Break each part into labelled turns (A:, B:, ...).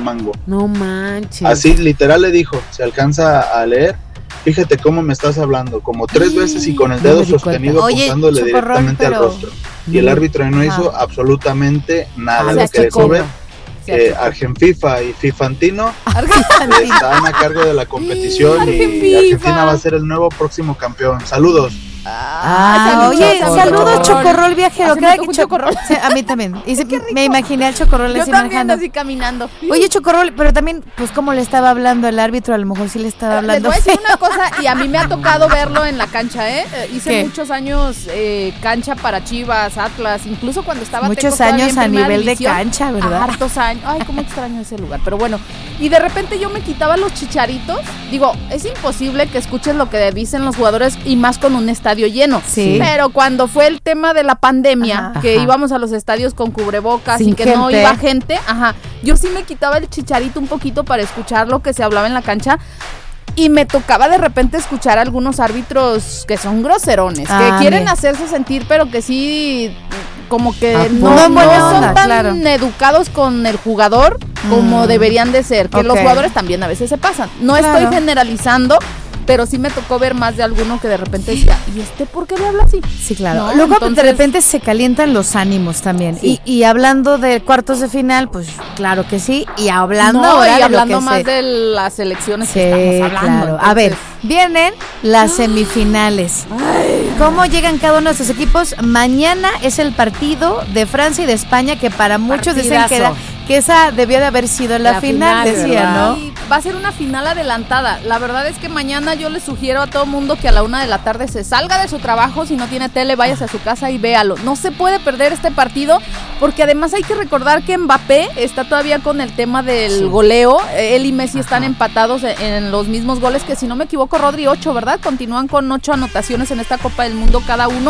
A: Bucamango.
B: No manches.
A: Así literal le dijo, se alcanza a leer, fíjate cómo me estás hablando, como 3 veces y con el dedo sostenido apuntándole directamente al rostro. Y el árbitro no hizo absolutamente nada. Lo que dejó ver que Argenfifa y Fifantino están a cargo de la competición y Argentina va a ser el nuevo próximo campeón. Saludos.
C: Oye, saludos Chocorrol viajero.
D: Chocorrol.
C: Sí, a mí también. Me imaginé al Chocorrol
D: así
C: manejando.
D: Yo también así caminando.
C: Oye, Chocorrol, pero también, pues, ¿cómo le estaba hablando el árbitro? A lo mejor sí le estaba hablando.
D: Les voy a decir una cosa, y a mí me ha tocado verlo en la cancha, hice muchos años cancha para Chivas, Atlas, incluso cuando estaba
C: muchos años a nivel división, de cancha, ¿verdad?
D: Hartos años. Ay, cómo extraño ese lugar. Pero bueno, y de repente yo me quitaba los chicharitos. Digo, es imposible que escuches lo que dicen los jugadores y más con un estadio lleno.
C: Sí.
D: Pero cuando fue el tema de la pandemia, que íbamos a los estadios con cubrebocas y que gente. No iba gente, yo sí me quitaba el chicharito un poquito para escuchar lo que se hablaba en la cancha. Y me tocaba de repente escuchar a algunos árbitros que son groserones, que quieren hacerse sentir, pero que sí, como que no son tan educados con el jugador como deberían de ser, que los jugadores también a veces se pasan. No estoy generalizando, pero sí me tocó ver más de alguno que de repente decía, ¿y por qué le habla así?
C: Sí, claro. Luego entonces, de repente se calientan los ánimos también. Sí. Y hablando de cuartos de final, pues claro que sí. Y hablando ahora
D: y hablando más de las elecciones que estamos hablando.
C: Claro. Entonces, a ver, vienen las semifinales. ¿Cómo llegan cada uno de estos equipos? Mañana es el partido de Francia y de España, que para muchos dicen que esa debió de haber sido la final, decía, ¿no?
D: Y va a ser una final adelantada. La verdad es que mañana yo les sugiero a todo mundo que a la 1:00 p.m. se salga de su trabajo. Si no tiene tele, váyase a su casa y véalo. No se puede perder este partido, porque además hay que recordar que Mbappé está todavía con el tema del goleo. Él y Messi están empatados en los mismos goles, que si no me equivoco, Rodri 8, ¿verdad? Continúan con 8 anotaciones en esta Copa del Mundo cada uno.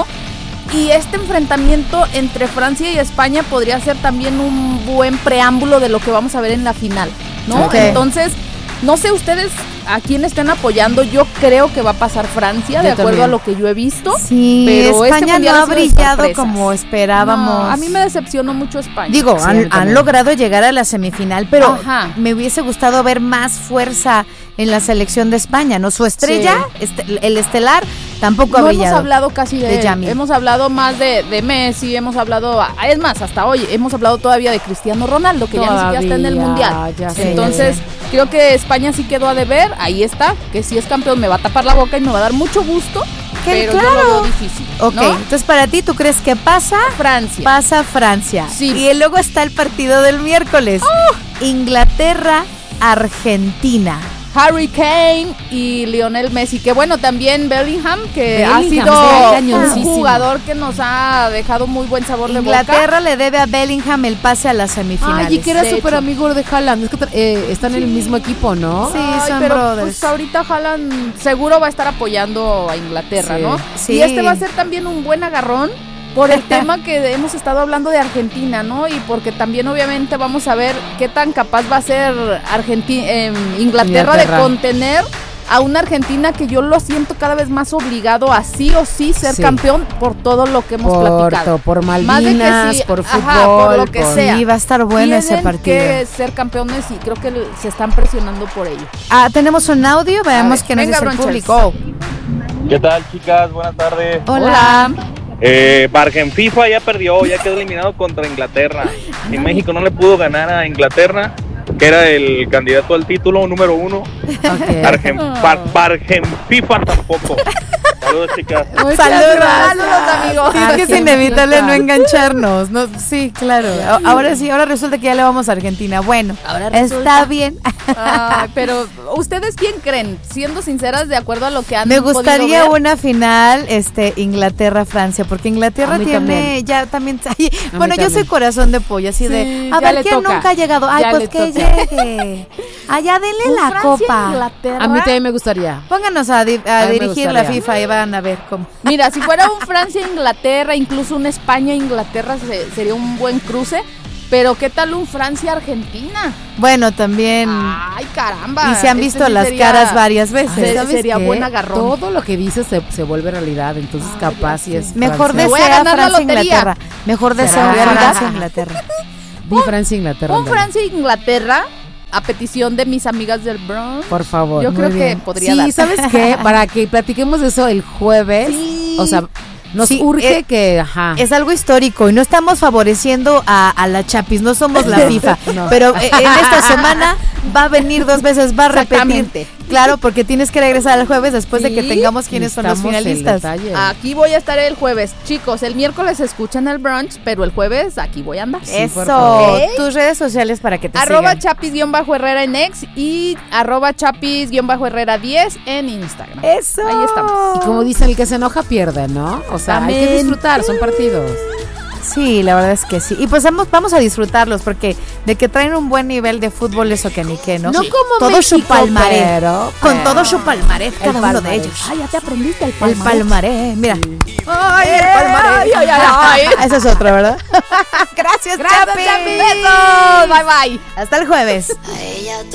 D: Y este enfrentamiento entre Francia y España podría ser también un buen preámbulo de lo que vamos a ver en la final, ¿no? Entonces, no sé ustedes a quién estén apoyando. Yo creo que va a pasar Francia, de acuerdo a lo que yo he visto.
C: Sí, pero España no ha brillado como esperábamos.
D: No, a mí me decepcionó mucho España.
C: Digo, han logrado llegar a la semifinal, pero me hubiese gustado ver más fuerza en la selección de España, ¿no? Su estrella, el estelar, tampoco ha brillado.
D: Hemos hablado casi de Yami. Hemos hablado más de Messi, hemos hablado, es más, hasta hoy, hemos hablado todavía de Cristiano Ronaldo, que ya ni siquiera está en el Mundial. Entonces, creo que España sí quedó a deber, ahí está, que si es campeón me va a tapar la boca y me va a dar mucho gusto, pero yo lo veo difícil.
C: ¿no? Entonces para ti, ¿tú crees que pasa?
D: Francia.
C: Pasa Francia.
D: Sí.
C: Y luego está el partido del miércoles. Inglaterra, Argentina.
D: Harry Kane y Lionel Messi, que bueno, también Bellingham, que ha sido un jugador que nos ha dejado muy buen sabor de boca.
C: Inglaterra le debe a Bellingham el pase a las semifinales.
B: Ay, y que era súper amigo de Haaland, es que están en el mismo equipo, ¿no?
C: Sí, son
D: pero
C: brothers.
D: Pues ahorita Haaland seguro va a estar apoyando a Inglaterra, ¿no?
C: Sí.
D: Y este va a ser también un buen agarrón por el tema que hemos estado hablando de Argentina, ¿no? Y porque también obviamente vamos a ver qué tan capaz va a ser Inglaterra de contener a una Argentina que yo lo siento cada vez más obligado a sí o sí ser campeón por todo lo que hemos platicado.
B: Por Malvinas, por fútbol,
D: por lo que sea.
C: Sí, va a estar bueno ese partido.
D: Tienen que ser campeones y creo que se están presionando por ello.
C: Tenemos un audio, veamos qué nos dice el público.
E: ¿Qué tal, chicas? Buenas tardes.
C: Hola.
E: Argenfifa ya perdió, ya quedó eliminado contra Inglaterra. Y México no le pudo ganar a Inglaterra, que era el candidato al título número 1. Argenfifa tampoco. Saludos, chicas.
C: Saludos, amigos. Sí, es que es inevitable no engancharnos. No, sí, claro. Ahora resulta que ya le vamos a Argentina. Bueno, está bien.
D: Pero, ¿ustedes quién creen? Siendo sinceras, de acuerdo a lo que han
C: Me gustaría una final Inglaterra-Francia, porque Inglaterra tiene ya también. Bueno, yo soy corazón de pollo, así de, a ver, ¿quién nunca ha llegado? Ay, pues que llegue. Allá denle la copa.
D: Inglaterra.
B: A mí también me gustaría.
C: Pónganos a dirigir la FIFA y van a ver cómo.
D: Mira, si fuera un Francia-Inglaterra, incluso un España-Inglaterra sería un buen cruce. Pero ¿qué tal un Francia-Argentina?
C: Bueno, también.
D: Ay, caramba.
C: Y se han visto las caras varias veces.
D: Sería buen agarrón.
B: Todo lo que dices se vuelve realidad, entonces capaz si es
C: mejor desea Francia-Inglaterra. Mejor desea Francia-Inglaterra.
B: Di Francia-Inglaterra.
D: Un Francia-Inglaterra a petición de mis amigas del Bronx.
B: Por favor.
D: Yo creo que podría dar.
B: Sí, ¿sabes qué? Para que platiquemos de eso el jueves. Sí. O sea, nos urge que,
C: es algo histórico y no estamos favoreciendo a la Chapis, no somos la FIFA, no. Pero en esta semana va a venir 2 veces, va a repetir. Claro, porque tienes que regresar el jueves después de que tengamos quiénes son los finalistas.
D: Aquí voy a estar el jueves. Chicos, el miércoles escuchan el brunch, pero el jueves aquí voy a andar.
C: Eso. Tus redes sociales para que te sigan.
D: @Chapis_Herrera en X y @Chapis_Herrera10 en Instagram.
C: Eso.
D: Ahí estamos.
B: Y como dicen, el que se enoja pierde, ¿no? O sea, hay que disfrutar, son partidos.
C: Sí, la verdad es que sí. Y pues vamos a disfrutarlos porque de que traen un buen nivel de fútbol eso que ni qué, ¿no?
B: No como
C: todo
B: México,
C: su palmarés.
B: Pero
C: con todo su palmarés, cada uno de ellos.
D: Ay, ya te aprendiste el palmarés.
C: El palmarés, mira.
D: Sí. Ay, el palmarés. Ay.
C: Ese es otro, ¿verdad? Gracias, Chapis.
D: Besos. Bye, bye.
C: Hasta el jueves.